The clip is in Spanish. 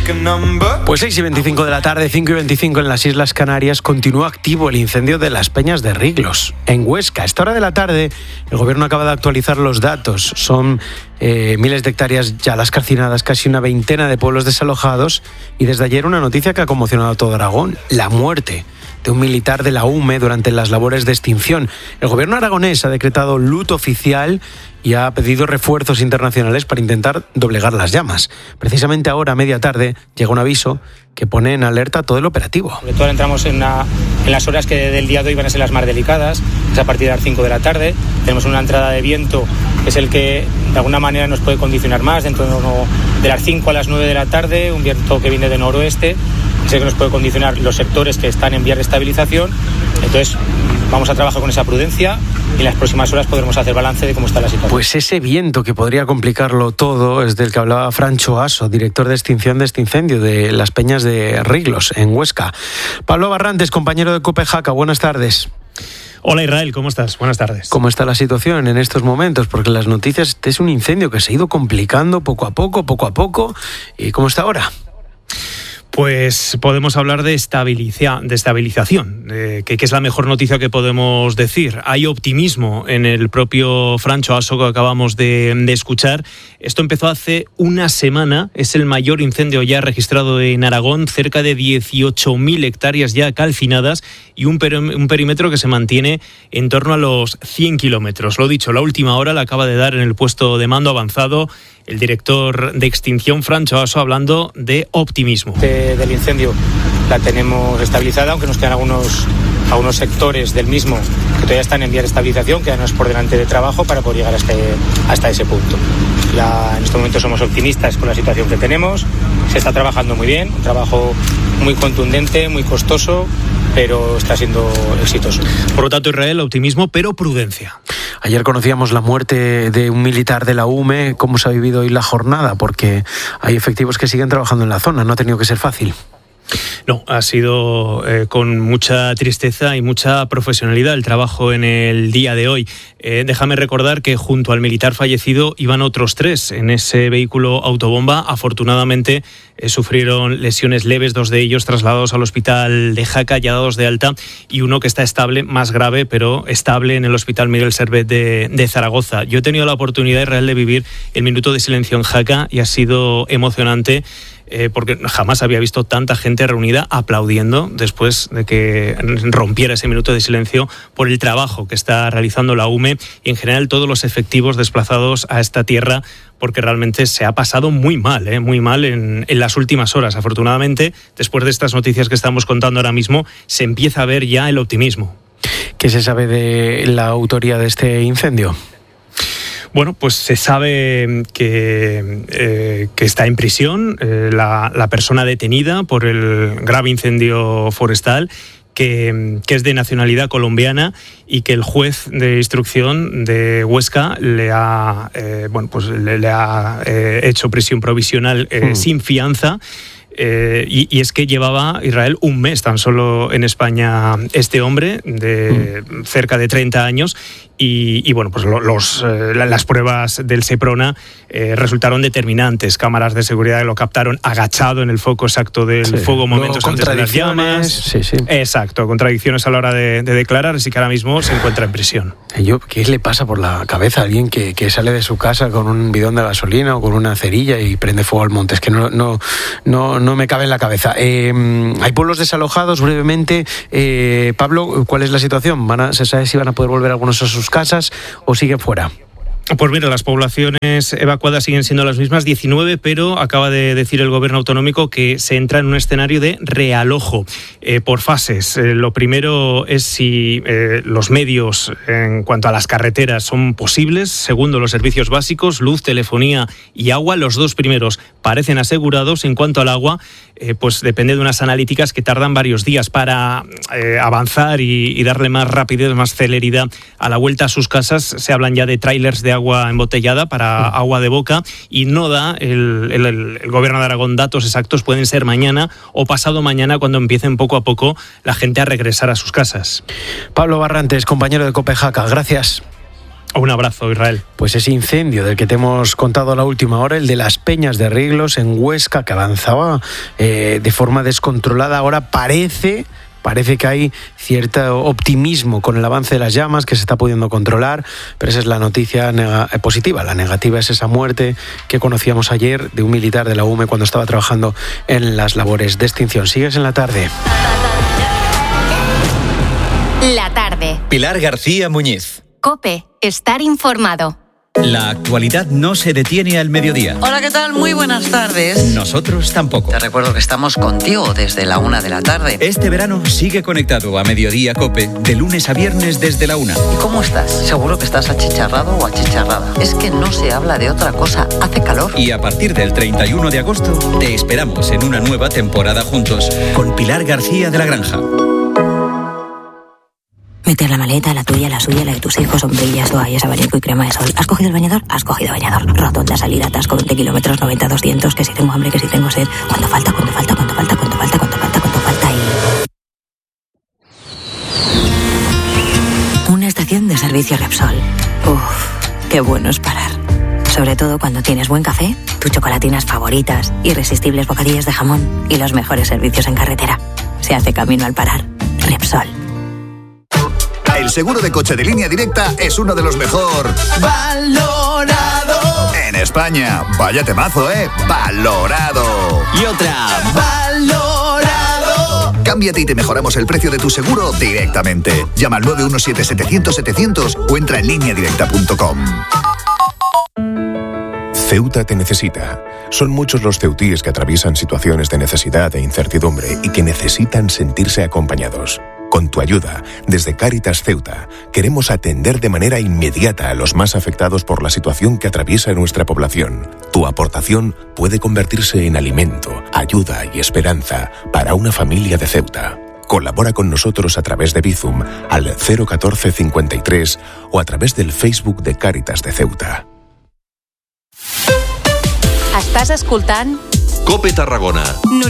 Pues 6:25 de la tarde, 5:25 en las Islas Canarias, continúa activo el incendio de las Peñas de Riglos, en Huesca. A esta hora de la tarde, el gobierno acaba de actualizar los datos. Son miles de hectáreas ya las calcinadas, casi una veintena de pueblos desalojados, y desde ayer una noticia que ha conmocionado a todo Aragón: la muerte de un militar de la UME durante las labores de extinción. El gobierno aragonés ha decretado luto oficial y ha pedido refuerzos internacionales para intentar doblegar las llamas. Precisamente ahora, a media tarde, llega un aviso que pone en alerta todo el operativo. Sobre todo entramos en las horas que del día de hoy van a ser las más delicadas, es a partir de las 5 de la tarde. Tenemos una entrada de viento que es el que de alguna manera nos puede condicionar más, dentro de las 5 a las 9 de la tarde, un viento que viene de noroeste, es el que nos puede condicionar los sectores que están en vías de estabilización. Entonces vamos a trabajar con esa prudencia y en las próximas horas podremos hacer balance de cómo está la situación. Pues ese viento que podría complicarlo todo es del que hablaba Francho Aso, director de extinción de este incendio de las Peñas de Riglos, en Huesca. Pablo Barrantes, compañero de COPE Jaca, buenas tardes. Hola Israel, ¿cómo estás? Buenas tardes. ¿Cómo está la situación en estos momentos? Porque las noticias, es un incendio que se ha ido complicando poco a poco. ¿Y cómo está ahora? Pues podemos hablar de estabilización, que es la mejor noticia que podemos decir. Hay optimismo en el propio Francho Aso que acabamos de escuchar. Esto empezó hace una semana, es el mayor incendio ya registrado en Aragón, cerca de 18.000 hectáreas ya calcinadas y un perímetro que se mantiene en torno a los 100 kilómetros. Lo dicho, la última hora la acaba de dar en el puesto de mando avanzado el director de extinción, Francho Aso, hablando de optimismo. Del incendio la tenemos estabilizada, aunque nos quedan algunos sectores del mismo que todavía están en vías de estabilización, quedanos por delante de trabajo para poder llegar hasta ese punto. En este momento somos optimistas con la situación que tenemos, se está trabajando muy bien, un trabajo muy contundente, muy costoso, pero está siendo exitoso. Por lo tanto, Israel, optimismo, pero prudencia. Ayer conocíamos la muerte de un militar de la UME. ¿Cómo se ha vivido hoy la jornada? Porque hay efectivos que siguen trabajando en la zona, no ha tenido que ser fácil. No, ha sido con mucha tristeza y mucha profesionalidad el trabajo en el día de hoy. Déjame recordar que junto al militar fallecido iban otros 3 en ese vehículo autobomba. Afortunadamente sufrieron lesiones leves, 2 de ellos trasladados al hospital de Jaca, ya dados de alta, y uno que está estable, más grave, pero estable en el hospital Miguel Servet de Zaragoza. Yo he tenido la oportunidad, Israel, de vivir el minuto de silencio en Jaca y ha sido emocionante. Porque jamás había visto tanta gente reunida aplaudiendo después de que rompiera ese minuto de silencio por el trabajo que está realizando la UME y en general todos los efectivos desplazados a esta tierra, porque realmente se ha pasado muy mal en las últimas horas. Afortunadamente, después de estas noticias que estamos contando ahora mismo, se empieza a ver ya el optimismo. ¿Qué se sabe de la autoría de este incendio? Bueno, pues se sabe que está en prisión la persona detenida por el grave incendio forestal, que es de nacionalidad colombiana y que el juez de instrucción de Huesca le ha hecho prisión provisional sin fianza. Y es que llevaba, Israel, un mes tan solo en España este hombre de cerca de 30 años y bueno, pues las pruebas del Seprona resultaron determinantes. Cámaras de seguridad lo captaron agachado en el foco exacto del fuego momentos antes de las llamas. Sí. Exacto, contradicciones a la hora de declarar, así que ahora mismo se encuentra en prisión. ¿Qué le pasa por la cabeza a alguien que sale de su casa con un bidón de gasolina o con una cerilla y prende fuego al monte? Es que no me cabe en la cabeza. Hay pueblos desalojados, brevemente. Pablo, ¿cuál es la situación? ¿Se sabe si van a poder volver algunos a sus casas o siguen fuera? Pues mira, las poblaciones evacuadas siguen siendo las mismas, 19, pero acaba de decir el gobierno autonómico que se entra en un escenario de realojo por fases. Lo primero es si los medios en cuanto a las carreteras son posibles. Segundo, los servicios básicos, luz, telefonía y agua. Los 2 primeros parecen asegurados. En cuanto al agua, pues depende de unas analíticas que tardan varios días para avanzar y darle más rapidez, más celeridad a la vuelta a sus casas. Se hablan ya de tráilers de agua embotellada para agua de boca y no da el gobierno de Aragón datos exactos. Pueden ser mañana o pasado mañana cuando empiecen poco a poco la gente a regresar a sus casas. Pablo Barrantes, compañero de COPE Jaca, gracias. Un abrazo, Israel. Pues ese incendio del que te hemos contado a la última hora, el de las Peñas de Riglos en Huesca, que avanzaba de forma descontrolada, ahora parece que hay cierto optimismo con el avance de las llamas, que se está pudiendo controlar, pero esa es la noticia positiva. La negativa es esa muerte que conocíamos ayer de un militar de la UME cuando estaba trabajando en las labores de extinción. Sigues en la tarde. La tarde. Pilar García Muñiz. COPE. Estar informado. La actualidad no se detiene al mediodía. Hola, ¿qué tal? Muy buenas tardes. Nosotros tampoco. Te recuerdo que estamos contigo desde la 1 de la tarde. Este verano sigue conectado a Mediodía COPE, de lunes a viernes desde la 1. ¿Y cómo estás? Seguro que estás achicharrado o achicharrada. Es que no se habla de otra cosa. Hace calor. Y a partir del 31 de agosto te esperamos en una nueva temporada juntos con Pilar García de la Granja. Meter la maleta, la tuya, la suya, la de tus hijos, sombrillas, toallas, abanico y crema de sol. ¿Has cogido el bañador? Has cogido bañador. Rotonda, salida, atasco, 20 kilómetros, 90, 200, que si tengo hambre, que si tengo sed. ¿Cuánto falta y... Una estación de servicio Repsol. Uf, qué bueno es parar. Sobre todo cuando tienes buen café, tus chocolatinas favoritas, irresistibles bocadillas de jamón y los mejores servicios en carretera. Se hace camino al parar. Repsol. El seguro de coche de Línea Directa es uno de los mejor valorado en España. Vaya temazo, valorado. Y otra, valorado. Cámbiate y te mejoramos el precio de tu seguro directamente. Llama al 917-700-700 o entra en lineadirecta.com. Ceuta te necesita. Son muchos los ceutíes que atraviesan situaciones de necesidad e incertidumbre y que necesitan sentirse acompañados. Con tu ayuda, desde Cáritas Ceuta, queremos atender de manera inmediata a los más afectados por la situación que atraviesa nuestra población. Tu aportación puede convertirse en alimento, ayuda y esperanza para una familia de Ceuta. Colabora con nosotros a través de Bizum al 014 53 o a través del Facebook de Cáritas de Ceuta. Estàs escoltant COPE Tarragona.